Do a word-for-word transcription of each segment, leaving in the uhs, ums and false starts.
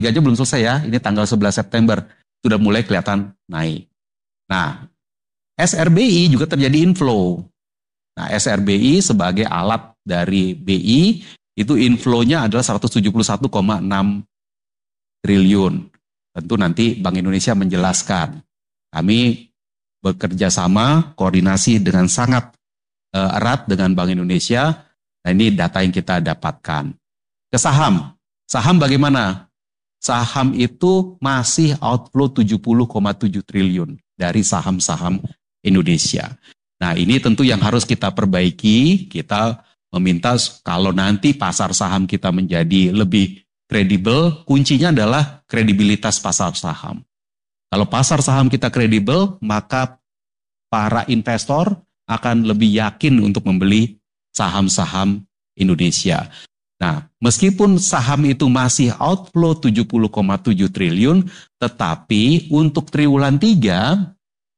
aja belum selesai ya, ini tanggal sebelas September, sudah mulai kelihatan naik. Nah, S R B I juga terjadi inflow. Nah, S R B I sebagai alat dari B I, itu inflow-nya adalah seratus tujuh puluh satu koma enam triliun. Tentu nanti Bank Indonesia menjelaskan. Kami bekerja sama, koordinasi dengan sangat uh, erat dengan Bank Indonesia. Nah, ini data yang kita dapatkan. Ke saham. Saham bagaimana? Saham itu masih outflow tujuh puluh koma tujuh triliun dari saham-saham Indonesia. Nah, ini tentu yang harus kita perbaiki. Kita meminta kalau nanti pasar saham kita menjadi lebih kredibel, kuncinya adalah kredibilitas pasar saham. Kalau pasar saham kita kredibel, maka para investor akan lebih yakin untuk membeli saham-saham Indonesia. Nah, meskipun saham itu masih outflow tujuh puluh koma tujuh triliun, tetapi untuk triwulan tiga,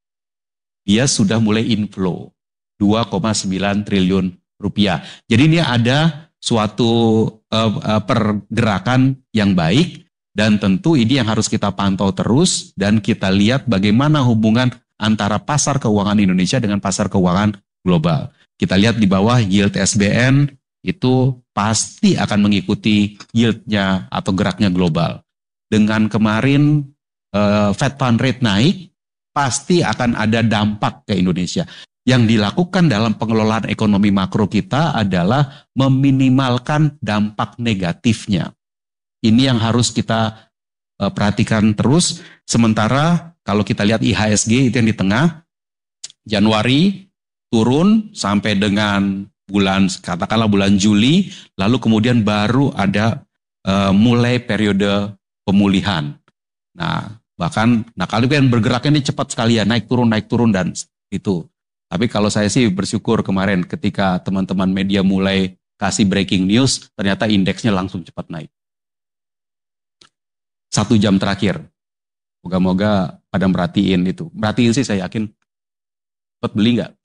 dia sudah mulai inflow dua koma sembilan triliun rupiah. Jadi ini ada suatu uh, uh, pergerakan yang baik, dan tentu ini yang harus kita pantau terus, dan kita lihat bagaimana hubungan antara pasar keuangan Indonesia dengan pasar keuangan global. Kita lihat di bawah yield S B N itu pasti akan mengikuti yield-nya atau geraknya global. Dengan kemarin uh, Fed Fund Rate naik, pasti akan ada dampak ke Indonesia. Yang dilakukan dalam pengelolaan ekonomi makro kita adalah meminimalkan dampak negatifnya. Ini yang harus kita uh, perhatikan terus. Sementara kalau kita lihat I H S G itu yang di tengah, Januari turun sampai dengan bulan, katakanlah bulan Juli, lalu kemudian baru ada uh, mulai periode pemulihan. Nah, bahkan, nah kalau kan bergeraknya ini cepat sekali ya, naik turun, naik turun dan itu. Tapi kalau saya sih bersyukur kemarin ketika teman-teman media mulai kasih breaking news, ternyata indeksnya langsung cepat naik. Satu jam terakhir. Moga-moga pada merhatiin itu. Merhatiin sih saya yakin. Cepat beli nggak?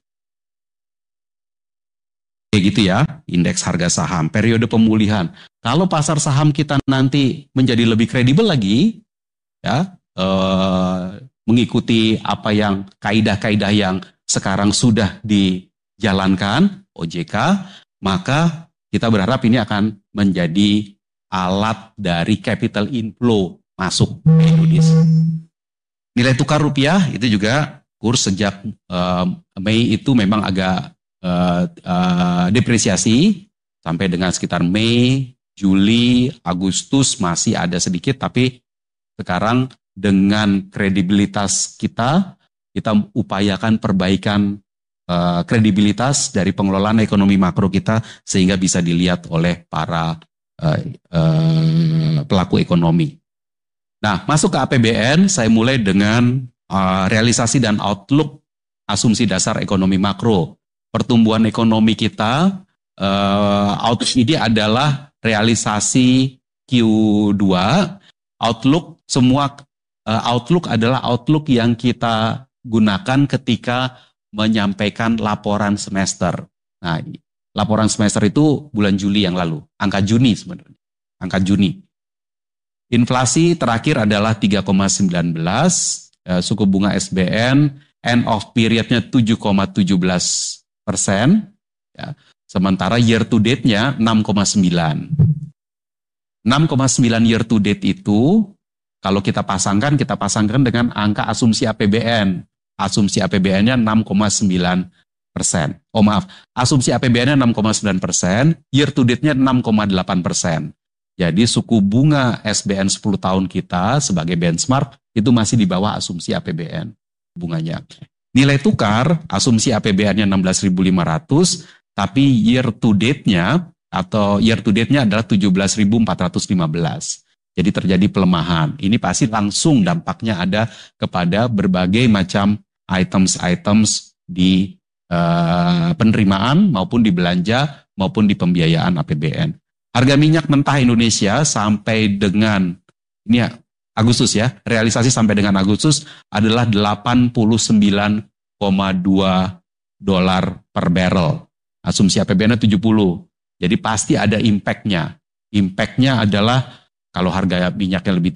Kayak gitu ya, indeks harga saham, periode pemulihan. Kalau pasar saham kita nanti menjadi lebih kredibel lagi, ya, eh, mengikuti apa yang kaidah-kaidah yang sekarang sudah dijalankan O J K, maka kita berharap ini akan menjadi alat dari capital inflow masuk ke Indonesia. Nilai tukar rupiah itu juga kurs sejak eh, Mei itu memang agak Uh, uh, depresiasi sampai dengan sekitar Mei, Juli, Agustus masih ada sedikit, tapi sekarang dengan kredibilitas kita, kita upayakan perbaikan uh, kredibilitas dari pengelolaan ekonomi makro kita sehingga bisa dilihat oleh para uh, uh, pelaku ekonomi. Nah, masuk ke A P B N, saya mulai dengan uh, realisasi dan outlook asumsi dasar ekonomi makro. Pertumbuhan ekonomi kita, uh, outlook ini adalah realisasi Q dua, outlook semua uh, outlook adalah outlook yang kita gunakan ketika menyampaikan laporan semester. Nah, laporan semester itu bulan Juli yang lalu, angka Juni sebenarnya, angka Juni. Inflasi terakhir adalah tiga koma sembilan belas, uh, suku bunga S B N, end of periodnya tujuh koma tujuh belas persen, ya. Sementara year to date-nya enam koma sembilan. enam koma sembilan year to date itu, kalau kita pasangkan, kita pasangkan dengan angka asumsi A P B N. Asumsi A P B N-nya enam koma sembilan persen. Oh maaf, asumsi A P B N-nya enam koma sembilan persen, year to date-nya enam koma delapan persen. Jadi suku bunga S B N sepuluh tahun kita sebagai benchmark itu masih di bawah asumsi A P B N bunganya. Nilai tukar, asumsi A P B N-nya enam belas ribu lima ratus, tapi year to date-nya atau year to date-nya adalah tujuh belas ribu empat ratus lima belas. Jadi terjadi pelemahan. Ini pasti langsung dampaknya ada kepada berbagai macam items-items di uh, penerimaan maupun di belanja maupun di pembiayaan A P B N. Harga minyak mentah Indonesia sampai dengan ini ya, Agustus ya, realisasi sampai dengan Agustus adalah delapan puluh sembilan koma dua dolar per barrel. Asumsi A P B N-nya tujuh puluh. Jadi pasti ada impact-nya. Impact-nya adalah Kalau harga minyaknya lebih